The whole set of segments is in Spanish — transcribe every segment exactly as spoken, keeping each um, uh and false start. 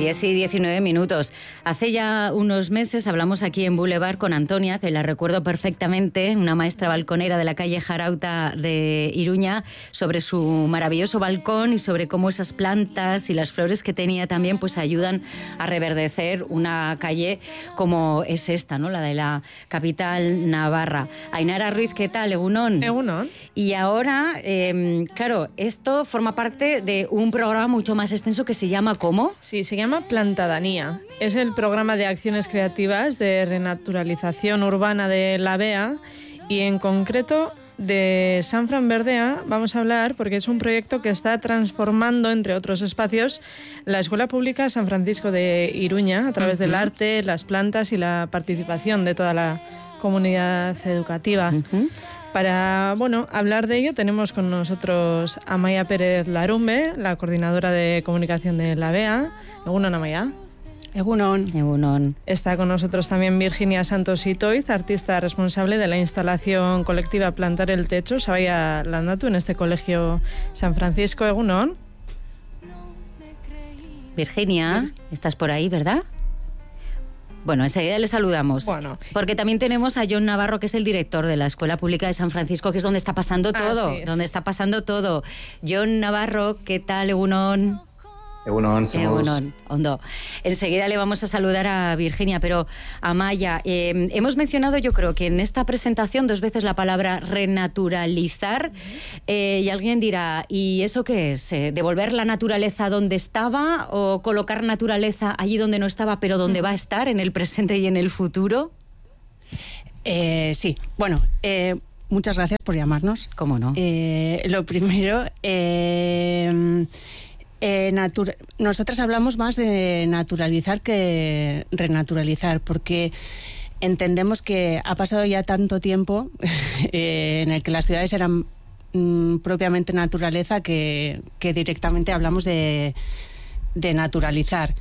diez y diecinueve minutos. Hace ya unos meses hablamos aquí en Boulevard con Antonia, que la recuerdo perfectamente, una maestra balconera de la calle Jarauta de Iruña, sobre su maravilloso balcón y sobre cómo esas plantas y las flores que tenía también pues ayudan a reverdecer una calle como es esta, ¿no? La de la capital navarra. Ainara Ruiz, ¿qué tal? Egunon. Egunon. Y ahora, eh, claro, esto forma parte de un programa mucho más extenso que se llama ¿cómo? Sí, se llama Plantadanía. Es el programa de acciones creativas de renaturalización urbana de la B E A y en concreto de San Fran Berdea vamos a hablar porque es un proyecto que está transformando, entre otros espacios, la Escuela Pública San Francisco de Iruña a través uh-huh. del arte, las plantas y la participación de toda la comunidad educativa. Uh-huh. Para bueno, hablar de ello tenemos con nosotros a Amaia Pérez Larumbe, la coordinadora de comunicación de la B E A. Egunon, Amaia. Egunon. Egunon. Está con nosotros también Virginia Santos Itoiz, artista responsable de la instalación colectiva Plantar el Techo, Sabaya Landatu, en este colegio San Francisco. Egunon. Virginia, estás por ahí, ¿verdad? Bueno, enseguida le saludamos. Bueno. Porque también tenemos a Jon Navarro, que es el director de la Escuela Pública de San Francisco, que es donde está pasando todo. Así es. Donde está pasando todo. Jon Navarro, ¿qué tal, Egunon? Egunon, somos... Egunon, ondo. Enseguida le vamos a saludar a Virginia, pero Amaia, eh, hemos mencionado yo creo que en esta presentación dos veces la palabra renaturalizar eh, y alguien dirá, ¿y eso qué es? Eh, ¿Devolver la naturaleza donde estaba o colocar naturaleza allí donde no estaba pero donde va a estar en el presente y en el futuro? Eh, sí, bueno... Eh... Muchas gracias por llamarnos. ¿Cómo no? Eh, lo primero, eh, eh, natura- nosotras hablamos más de naturalizar que renaturalizar, porque entendemos que ha pasado ya tanto tiempo eh, en el que las ciudades eran mm, propiamente naturaleza que, que directamente hablamos de, de naturalizar.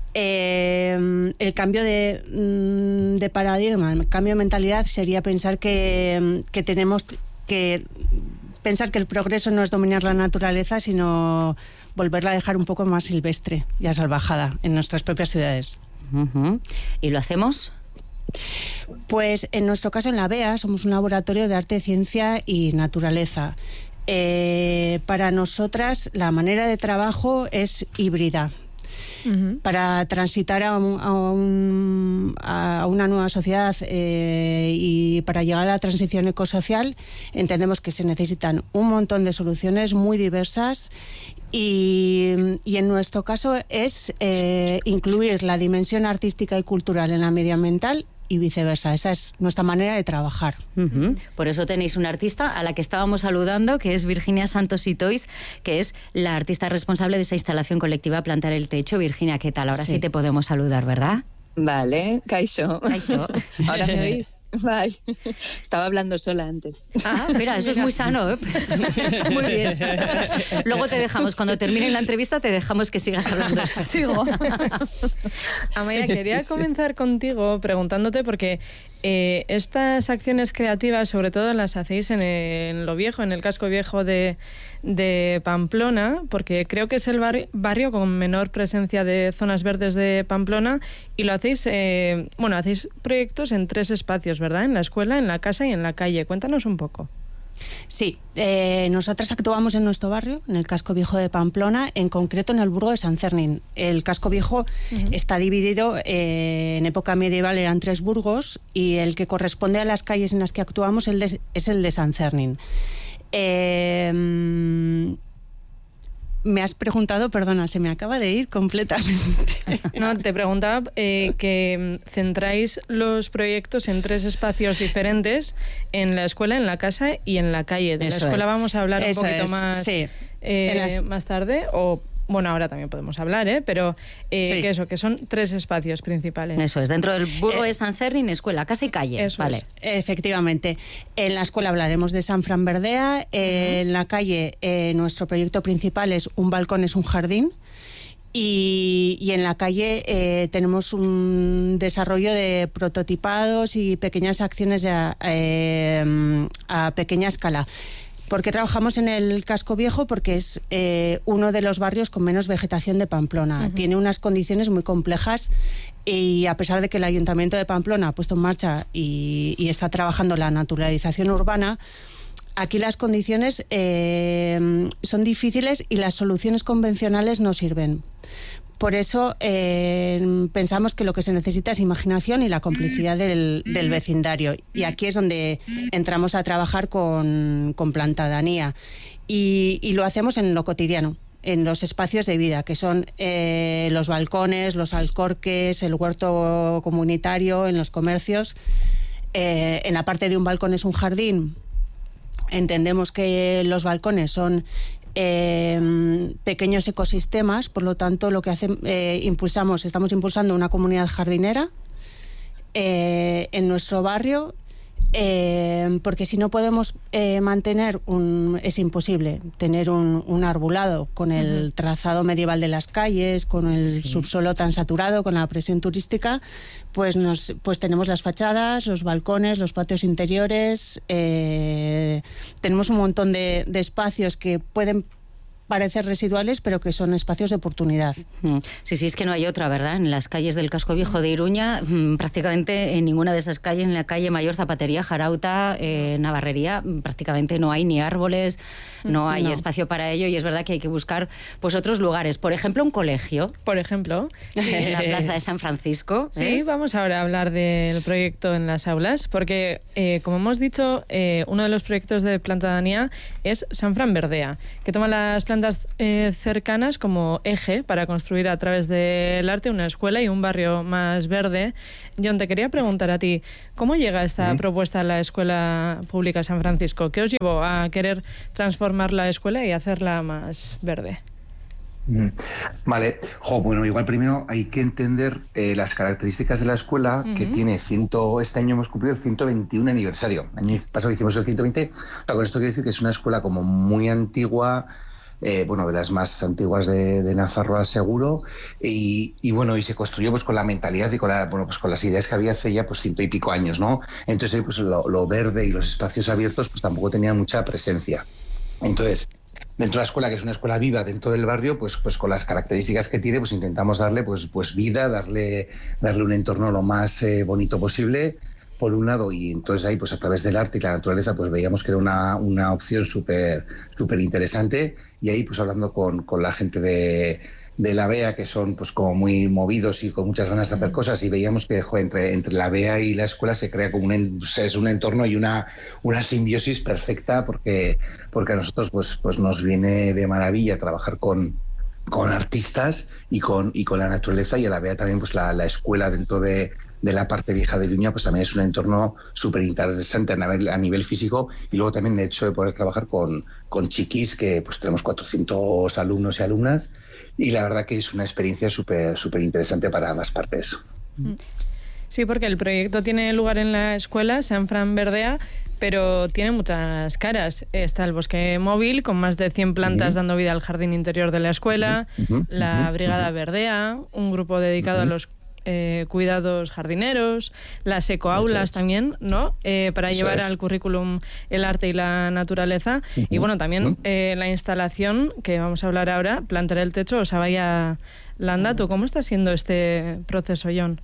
Eh, el cambio de, de paradigma, el cambio de mentalidad sería pensar que, que tenemos que pensar que el progreso no es dominar la naturaleza, sino volverla a dejar un poco más silvestre y asalvajada en nuestras propias ciudades. Uh-huh. ¿Y lo hacemos? Pues en nuestro caso en la B E A somos un laboratorio de arte, ciencia y naturaleza. Eh, para nosotras la manera de trabajo es híbrida. Uh-huh. Para transitar a, un, a, un, a una nueva sociedad eh, y para llegar a la transición ecosocial entendemos que se necesitan un montón de soluciones muy diversas y, y en nuestro caso es eh, incluir la dimensión artística y cultural en la medioambiental y viceversa. Esa es nuestra manera de trabajar. Uh-huh. Por eso tenéis una artista a la que estábamos saludando, que es Virginia Santos Itoiz, que es la artista responsable de esa instalación colectiva Plantar el Techo. Virginia, ¿qué tal? Ahora sí, sí te podemos saludar, ¿verdad? Vale, Kaixo. Kaixo. ¿Ahora me oís? Bye. Estaba hablando sola antes. Ah, mira, eso es muy sano, ¿eh? Está muy bien. Luego te dejamos, cuando termine la entrevista, te dejamos que sigas hablando. Sigo. Amaia, sí, quería sí, comenzar sí. contigo preguntándote porque eh, estas acciones creativas, sobre todo las hacéis en, en lo viejo, en el casco viejo de, de Pamplona, porque creo que es el barrio, barrio con menor presencia de zonas verdes de Pamplona, y lo hacéis, eh, bueno, hacéis proyectos en tres espacios, ¿verdad? En la escuela, en la casa y en la calle. Cuéntanos un poco. Sí, eh, nosotras actuamos en nuestro barrio, en el casco viejo de Pamplona, en concreto en el burgo de San Cernín. El casco viejo uh-huh. está dividido, eh, en época medieval eran tres burgos y el que corresponde a las calles en las que actuamos el de, es el de San Cernín. Eh, Me has preguntado, perdona, se me acaba de ir completamente. No, te preguntaba eh, que centráis los proyectos en tres espacios diferentes, en la escuela, en la casa y en la calle. De Eso la escuela es. Vamos a hablar Eso un poquito es. más, sí. eh, las... más tarde, o bueno, ahora también podemos hablar, ¿eh? Pero eh, sí. que eso, que son tres espacios principales. Eso es, dentro del burgo eh, de San Cernín, escuela, casa y calle. Eso vale. es. Efectivamente. En la escuela hablaremos de San Fran Berdea, eh, uh-huh. en la calle eh, nuestro proyecto principal es Un balcón es un jardín. Y, y en la calle eh, tenemos un desarrollo de prototipados y pequeñas acciones de, eh, a pequeña escala. ¿Por qué trabajamos en el Casco Viejo? Porque es eh, uno de los barrios con menos vegetación de Pamplona. Uh-huh. Tiene unas condiciones muy complejas y a pesar de que el Ayuntamiento de Pamplona ha puesto en marcha y, y está trabajando la naturalización urbana, aquí las condiciones eh, son difíciles y las soluciones convencionales no sirven. Por eso eh, pensamos que lo que se necesita es imaginación y la complicidad del, del vecindario. Y aquí es donde entramos a trabajar con, con Plantadanía. Y, y lo hacemos en lo cotidiano, en los espacios de vida, que son eh, los balcones, los alcorques, el huerto comunitario, en los comercios. Eh, en la parte de un balcón es un jardín. Entendemos que los balcones son Eh, pequeños ecosistemas, por lo tanto lo que hace, eh, impulsamos, estamos impulsando una comunidad jardinera eh, en nuestro barrio, eh, porque si no podemos eh, mantener un, es imposible tener un, un arbolado con el uh-huh. trazado medieval de las calles, con el sí. subsuelo tan saturado, con la presión turística, pues nos pues tenemos las fachadas, los balcones, los patios interiores, eh, tenemos un montón de, de espacios que pueden parecer residuales, pero que son espacios de oportunidad. Sí, sí, es que no hay otra, ¿verdad? En las calles del Casco Viejo de Iruña, prácticamente en ninguna de esas calles, en la calle Mayor, Zapatería, Jarauta, eh, Navarrería, prácticamente no hay ni árboles, no hay no. espacio para ello, y es verdad que hay que buscar pues otros lugares. Por ejemplo, un colegio. Por ejemplo. Sí, en la Plaza de San Francisco. Sí, ¿eh? Vamos ahora a hablar del proyecto en las aulas, porque, eh, como hemos dicho, eh, uno de los proyectos de Plantadanía es San Fran Verdea, que toma las plantas Eh, cercanas como eje para construir a través del arte una escuela y un barrio más verde. John, te quería preguntar a ti, ¿cómo llega esta ¿Mm? propuesta a la Escuela Pública San Francisco? ¿Qué os llevó a querer transformar la escuela y hacerla más verde? Vale, jo, bueno, igual primero hay que entender eh, las características de la escuela, uh-huh. que tiene ciento, este año hemos cumplido el ciento veintiuno aniversario. El año pasado hicimos el ciento veinte. O sea, con esto quiere decir que es una escuela como muy antigua. Eh, bueno, de las más antiguas de, de Nafarroa, seguro, y, y bueno, y se construyó pues con la mentalidad y con la, bueno, pues con las ideas que había hace ya pues ciento y pico años, ¿no? Entonces pues lo, lo verde y los espacios abiertos pues tampoco tenían mucha presencia. Entonces, dentro de la escuela, que es una escuela viva dentro del barrio, pues, pues con las características que tiene, pues intentamos darle pues, pues vida, darle, darle un entorno lo más eh, bonito posible, por un lado, y entonces ahí pues a través del arte y la naturaleza pues veíamos que era una, una opción súper súper interesante, y ahí pues hablando con, con la gente de, de la B E A, que son pues como muy movidos y con muchas ganas de hacer cosas, y veíamos que jo, entre, entre la B E A y la escuela se crea como un, es un entorno y una, una simbiosis perfecta, porque, porque a nosotros pues, pues nos viene de maravilla trabajar con con artistas y con, y con la naturaleza, y a la B E A también pues la, la escuela dentro de, de la parte vieja de Iruña pues también es un entorno súper interesante a nivel, a nivel físico, y luego también el hecho de poder trabajar con, con chiquis, que pues tenemos cuatrocientos alumnos y alumnas, y la verdad que es una experiencia súper súper interesante para ambas partes. Sí, porque el proyecto tiene lugar en la escuela San Fran Verdea, pero tiene muchas caras. Está el bosque móvil, con más de cien plantas uh-huh. dando vida al jardín interior de la escuela, uh-huh. la Brigada uh-huh. Verdea, un grupo dedicado uh-huh. a los eh, cuidados jardineros, las ecoaulas también, ¿no? Eh, para Eso llevar es. al currículum el arte y la naturaleza. Uh-huh. Y bueno, también uh-huh. eh, la instalación, que vamos a hablar ahora, Plantar el Techo, Osabaya Landatu. ¿Cómo está siendo este proceso, John?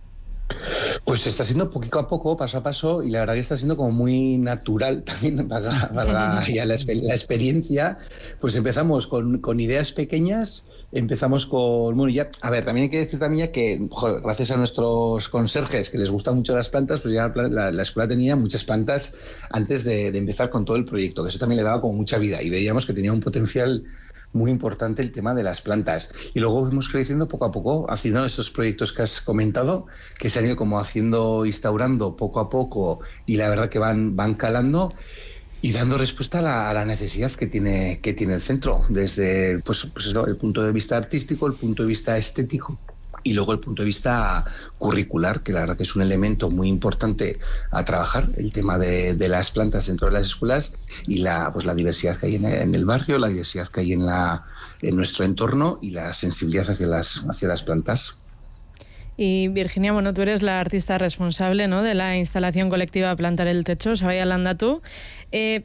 Pues está siendo poquito a poco, paso a paso, y la verdad que está siendo como muy natural también, para, para ya la, la experiencia. Pues empezamos con, con ideas pequeñas, empezamos con... Bueno, ya, a ver, también hay que decir también ya que, joder, gracias a nuestros conserjes, que les gustan mucho las plantas, pues ya la, la escuela tenía muchas plantas antes de, de empezar con todo el proyecto, que eso también le daba como mucha vida, y veíamos que tenía un potencial muy importante el tema de las plantas. Y luego fuimos creciendo poco a poco, haciendo estos proyectos que has comentado, que se han ido como haciendo, instaurando poco a poco, y la verdad que van, van calando y dando respuesta a la, a la necesidad que tiene, que tiene el centro, desde pues, pues eso, el punto de vista artístico, el punto de vista estético, y luego el punto de vista curricular, que la verdad que es un elemento muy importante a trabajar, el tema de, de las plantas dentro de las escuelas, y la, pues la diversidad que hay en el, en el barrio, la diversidad que hay en, la, en nuestro entorno, y la sensibilidad hacia las, hacia las plantas. Y Virginia, bueno, tú eres la artista responsable, ¿no?, de la instalación colectiva Plantar el Techo, Osabaya Landatu. Eh,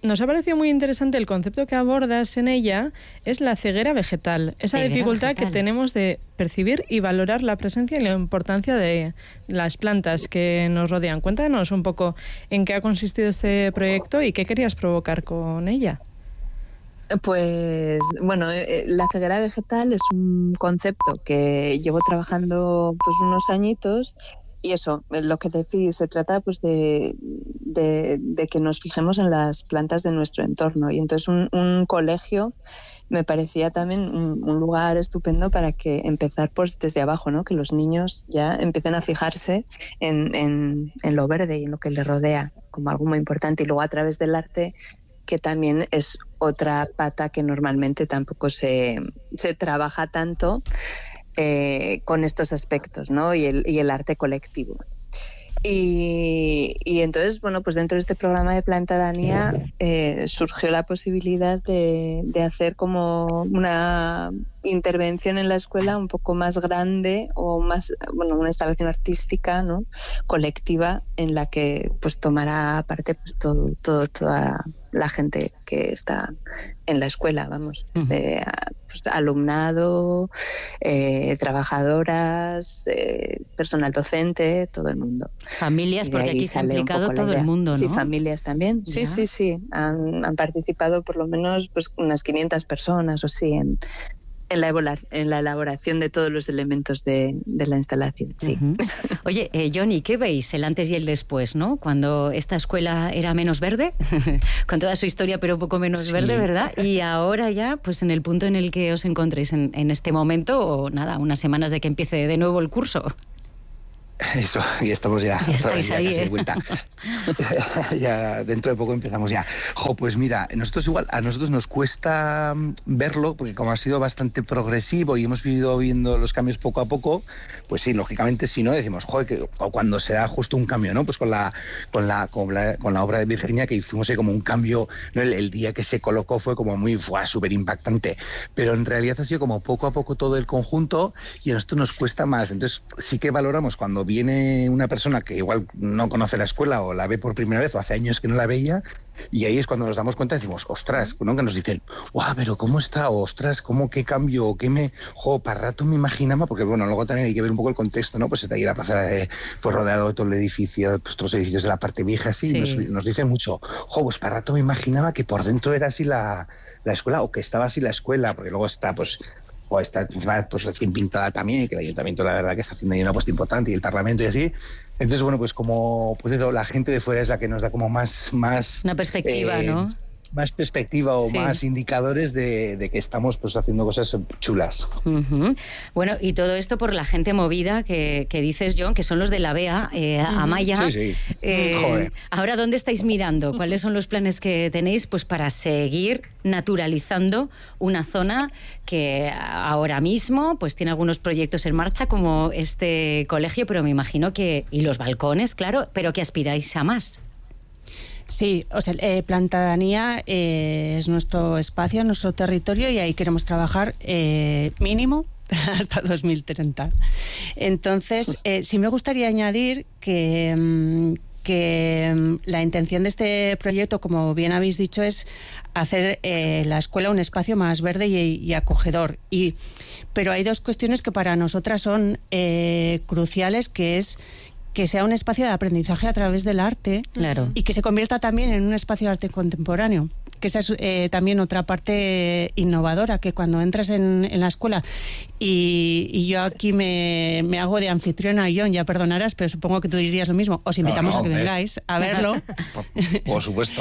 nos ha parecido muy interesante el concepto que abordas en ella, es la ceguera vegetal, esa ceguera dificultad vegetal. que tenemos de percibir y valorar la presencia y la importancia de las plantas que nos rodean. Cuéntanos un poco en qué ha consistido este proyecto y qué querías provocar con ella. Pues bueno, eh, la ceguera vegetal es un concepto que llevo trabajando pues unos añitos. Y eso, lo que decís, se trata pues de, de, de que nos fijemos en las plantas de nuestro entorno. Y entonces un, un colegio me parecía también un, un lugar estupendo para que empezar pues desde abajo, ¿no? Que los niños ya empiecen a fijarse en, en, en lo verde y en lo que les rodea como algo muy importante. Y luego a través del arte, que también es otra pata que normalmente tampoco se, se trabaja tanto, Eh, con estos aspectos, ¿no? Y el, y el arte colectivo. Y, y entonces, bueno, pues dentro de este programa de Plantadanía eh, surgió la posibilidad de, de hacer como una intervención en la escuela un poco más grande o más, bueno, una instalación artística, ¿no? Colectiva en la que pues tomará parte pues todo, todo, toda la gente que está en la escuela, vamos, desde pues, alumnado, eh, trabajadoras, eh, personal docente, todo el mundo. Familias, porque aquí se ha implicado todo el mundo, ¿no? Sí, familias también. Sí, ¿Ya? sí, sí. Han, han participado por lo menos pues unas quinientas personas o sí en, en, la, en la elaboración de todos los elementos de, de la instalación. Sí. Uh-huh. Oye, eh, Johnny, ¿qué veis el antes y el después, no? Cuando esta escuela era menos verde, con toda su historia, pero un poco menos sí. verde, ¿verdad? Y ahora ya, pues en el punto en el que os encontréis en, en este momento, o nada, unas semanas de que empiece de nuevo el curso. Eso, y estamos ya, ya, estáis ya ahí, casi ¿eh? de vuelta. Ya dentro de poco empezamos ya. Jo, pues mira, nosotros igual, a nosotros nos cuesta verlo, porque como ha sido bastante progresivo y hemos ido viendo los cambios poco a poco, pues sí, lógicamente si no, decimos, joder, que, o cuando se da justo un cambio, ¿no? Pues con la, con la, con la, con la obra de Virginia, que hicimos ahí como un cambio, ¿no? El, el día que se colocó fue como muy, fue súper impactante, pero en realidad ha sido como poco a poco todo el conjunto y a nosotros nos cuesta más. Entonces sí que valoramos cuando viene una persona que igual no conoce la escuela o la ve por primera vez o hace años que no la veía, y ahí es cuando nos damos cuenta y decimos, ostras, ¿no? Que nos dicen, guau, pero ¿cómo está? Ostras, ¿cómo qué cambio? ¿Qué me...? Jo, para rato me imaginaba, porque bueno, luego también hay que ver un poco el contexto, ¿no? Pues está ahí la plaza de, pues rodeado de todo el edificio, pues todos los edificios de la parte vieja, así, sí. nos, nos dicen mucho, jo, pues para rato me imaginaba que por dentro era así la, la escuela, o que estaba así la escuela, porque luego está, pues... o está pues recién pintada también, que el ayuntamiento la verdad que está haciendo ahí una apuesta importante y el parlamento y así. Entonces bueno, pues como pues eso, la gente de fuera es la que nos da como más más una perspectiva, eh, ¿no? Más perspectiva o sí. más indicadores de, de que estamos pues haciendo cosas chulas. Uh-huh. Bueno, y todo esto por la gente movida que, que dices, John, que son los de la B E A, eh, uh-huh. Amaya. Sí, sí. Eh, Joder. Ahora, ¿dónde estáis mirando? ¿Cuáles son los planes que tenéis pues para seguir naturalizando una zona que ahora mismo pues tiene algunos proyectos en marcha, como este colegio, pero me imagino que, y los balcones, claro, pero que aspiráis a más? Sí, o sea, eh, Plantadanía eh, es nuestro espacio, nuestro territorio y ahí queremos trabajar eh, mínimo hasta dos mil treinta. Entonces, eh, sí me gustaría añadir que, que la intención de este proyecto, como bien habéis dicho, es hacer eh, la escuela un espacio más verde y, y acogedor. Y, pero hay dos cuestiones que para nosotras son eh, cruciales, que es que sea un espacio de aprendizaje a través del arte, claro. y que se convierta también en un espacio de arte contemporáneo, que esa es eh, también otra parte innovadora, que cuando entras en, en la escuela, y, y yo aquí me, me hago de anfitriona, John, ya perdonarás, pero supongo que tú dirías lo mismo, os invitamos no, no, a que eh. vengáis a verlo. Por, por supuesto.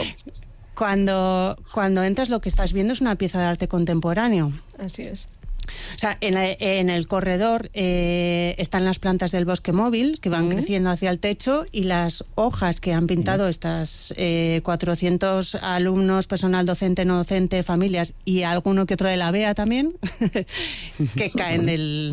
Cuando, cuando entras, lo que estás viendo es una pieza de arte contemporáneo. Así es. O sea, en, la, en el corredor eh, están las plantas del bosque móvil que van uh-huh. creciendo hacia el techo, y las hojas que han pintado uh-huh. estas eh, cuatrocientos alumnos, personal docente, no docente, familias y alguno que otro de la B E A también, que caen del,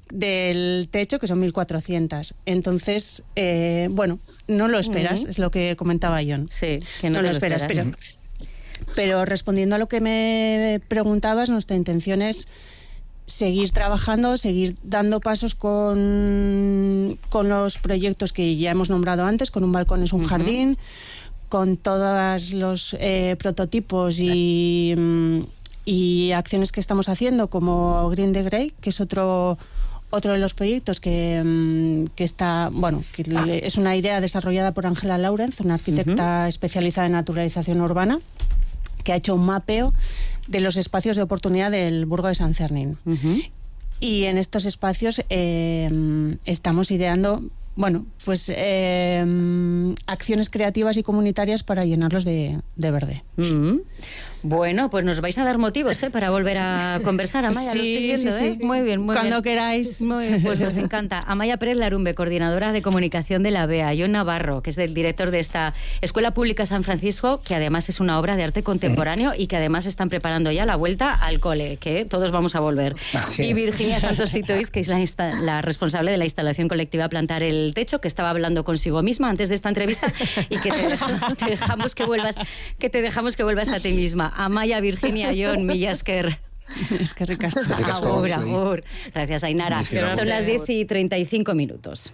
del techo, que son mil cuatrocientas. Entonces, eh, bueno, no lo esperas, uh-huh. es lo que comentaba John. Sí, que no, no te lo, lo esperas, esperas. Pero, pero respondiendo a lo que me preguntabas, nuestra intención es seguir trabajando, seguir dando pasos con, con los proyectos que ya hemos nombrado antes, con un balcón es un uh-huh. jardín, con todos los eh, prototipos y, y acciones que estamos haciendo, como Green the Grey, que es otro otro de los proyectos que, que está, bueno, que es una idea desarrollada por Ángela Laurenz, una arquitecta uh-huh. especializada en naturalización urbana, que ha hecho un mapeo de los espacios de oportunidad del Burgo de San Cernín. Uh-huh. Y en estos espacios eh, estamos ideando, bueno, pues eh, acciones creativas y comunitarias para llenarlos de, de verde. Mm-hmm. Bueno, pues nos vais a dar motivos, ¿eh?, para volver a conversar. Amaya, sí, lo estoy viendo, sí, ¿eh? Sí. Muy bien, muy Cuando bien. queráis. Muy bien, pues nos encanta. Amaya Pérez Larumbe, coordinadora de comunicación de la B E A. John Navarro, que es el director de esta Escuela Pública San Francisco, que además es una obra de arte contemporáneo y que además están preparando ya la vuelta al cole, que todos vamos a volver. Así y es. Virginia Santos Sitois, que es la, insta- la responsable de la instalación colectiva Plantar el Techo, que estaba hablando consigo misma antes de esta entrevista y que te, deja, te dejamos que vuelvas que te dejamos que vuelvas a ti misma. Amaya, Virginia, John, mila esker. Es que ricasco. Agur, agur. Gracias, Ainara. Gracias. Son las diez y treinta y cinco minutos.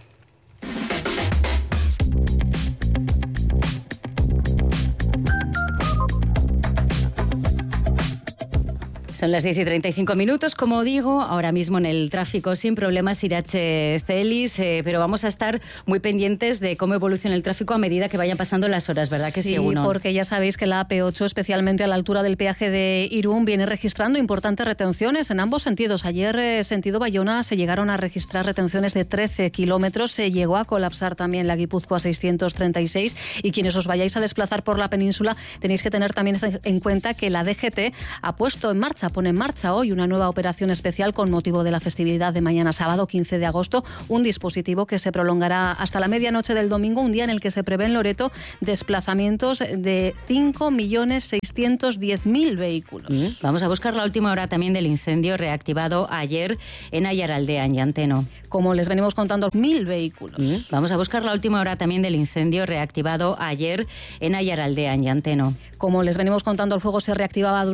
Son las diez y treinta y cinco minutos, como digo, ahora mismo en el tráfico sin problemas Irache Celis, eh, pero vamos a estar muy pendientes de cómo evoluciona el tráfico a medida que vayan pasando las horas, ¿verdad que sí, Sí, Uno? porque ya sabéis que la A P ocho, especialmente a la altura del peaje de Irún, viene registrando importantes retenciones en ambos sentidos. Ayer, eh, sentido Bayona, se llegaron a registrar retenciones de trece kilómetros, se llegó a colapsar también la Guipúzcoa seiscientos treinta y seis, y quienes os vayáis a desplazar por la península tenéis que tener también en cuenta que la D G T ha puesto en marcha pone en marcha hoy una nueva operación especial con motivo de la festividad de mañana sábado quince de agosto, un dispositivo que se prolongará hasta la medianoche del domingo, un día en el que se prevé en Loreto desplazamientos de cinco millones seiscientos diez mil vehículos. Mm. Vamos a buscar la última hora también del incendio reactivado ayer en Ayaraldea, en Llanteno. Como les venimos contando, mil vehículos. Mm. Vamos a buscar la última hora también del incendio reactivado ayer en Ayaraldea, en Llanteno. Como les venimos contando, el fuego se reactivaba